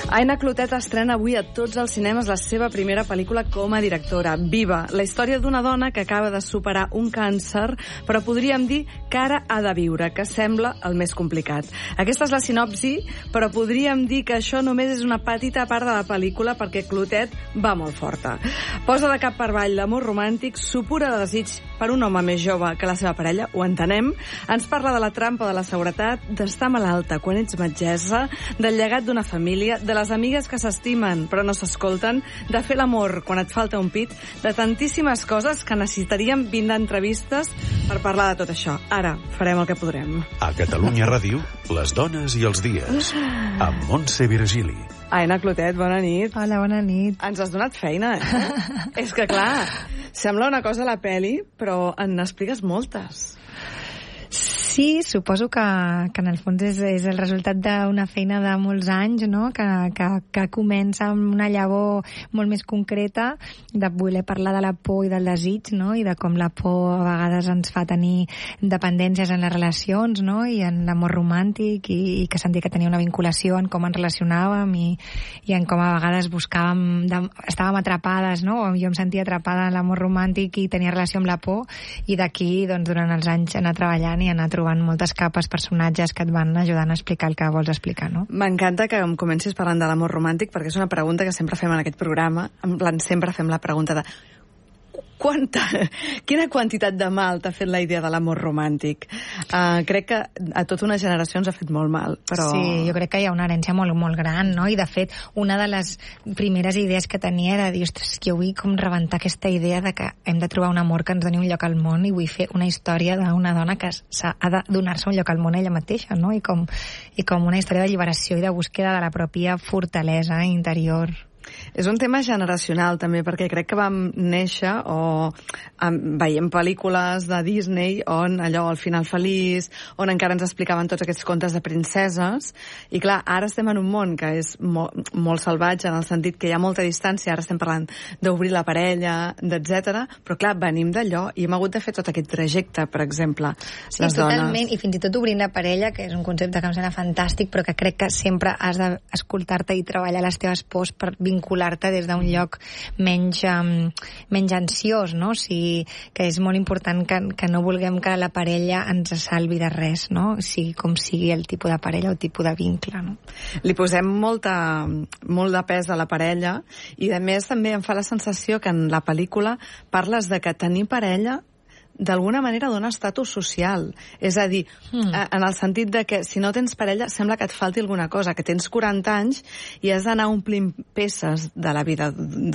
Aina Clotet estrena avui a tots els cinemes la seva primera pel·lícula com a directora, Viva, la història d'una dona que acaba de superar un càncer, però podríem dir que ara ha de viure, que sembla el més complicat. Aquesta és la sinopsi, però podríem dir que això només és una petita part de la pel·lícula perquè Clotet va molt forta. Posa de cap per avall l'amor romàntic, supura de desig per un home més jove que la seva parella, ho entenem, ens parla de la trampa de la seguretat, d'estar malalta quan ets metgessa, del llegat d'una família, de les amigues que s'estimen però no s'escolten, de fer l'amor quan et falta un pit, de tantíssimes coses que necessitaríem 20 entrevistes per parlar de tot això. Ara farem el que podrem. A Catalunya Ràdio, les dones i els dies, amb Montse Virgili. Aina Clotet, bona nit. Hola, bona nit. Ens has donat feina, És que, clar, sembla una cosa a la peli, però en n'expliques moltes. Sí, suposo que en el fons és el resultat d'una feina de molts anys, no? que comença amb una llavor molt més concreta de voler parlar de la por i del desig, no? I de com la por a vegades ens fa tenir dependències en les relacions, no? I en l'amor romàntic i que sentia que tenia una vinculació en com ens relacionàvem i en com a vegades estàvem atrapades, no? Jo em sentia atrapada en l'amor romàntic i tenia relació amb la por, i d'aquí, doncs, durant els anys anar treballant i anar trobant moltes capes, personatges que et van ajudant a explicar el que vols explicar, no? M'encanta que em comencis parlant de l'amor romàntic, perquè és una pregunta que sempre fem en aquest programa. En plan, sempre fem la pregunta de quina quantitat de mal t'ha fet la idea de l'amor romàntic? Crec que a tota una generació ens ha fet molt mal, però... Sí, jo crec que hi ha una herència molt, molt gran, no? I, de fet, una de les primeres idees que tenia era dir, ostres, jo vull com rebentar aquesta idea de que hem de trobar un amor que ens doni un lloc al món, i vull fer una història d'una dona que ha de donar-se un lloc al món ella mateixa, no? I com una història d'alliberació i de búsqueda de la pròpia fortalesa interior. És un tema generacional, també, perquè crec que vam néixer veiem pel·lícules de Disney on allò, el final feliç, on encara ens explicaven tots aquests contes de princeses, i clar, ara estem en un món que és molt salvatge, en el sentit que hi ha molta distància, ara estem parlant d'obrir la parella, etc. Però clar, venim d'allò i hem hagut de fer tot aquest trajecte, per exemple, sí, les dones. Totalment, i fins i tot obrint la parella, que és un concepte que em sembla fantàstic, però que crec que sempre has d'escoltar-te i treballar les teves pors per vincular-te des d'un lloc menys ansiós, no? O sigui, que és molt important que no vulguem que la parella ens salvi de res, no? Sigui com sigui el tipus de parella o tipus de vincle, no? Li posem molt de pes a la parella, i a més també em fa la sensació que en la pel·lícula parles de que tenir parella d'alguna manera dona estatus social. És a dir, en el sentit de que si no tens parella sembla que et falti alguna cosa, que tens 40 anys i has d'anar omplint peces de la vida